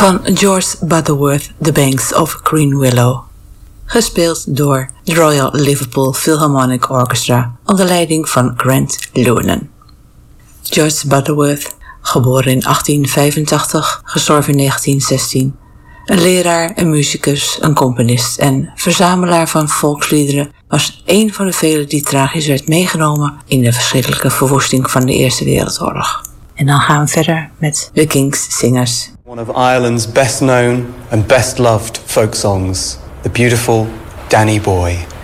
van George Butterworth, The Banks of Green Willow. Gespeeld door de Royal Liverpool Philharmonic Orchestra onder leiding van Grant Llewellyn. George Butterworth, geboren in 1885, gestorven in 1916. Een leraar, een muzikus, een componist en verzamelaar van volksliederen, was een van de velen die tragisch werd meegenomen in de verschrikkelijke verwoesting van de Eerste Wereldoorlog. En dan gaan we verder met The King's Singers. One of Ireland's best known and best loved folk songs, the beautiful Danny Boy.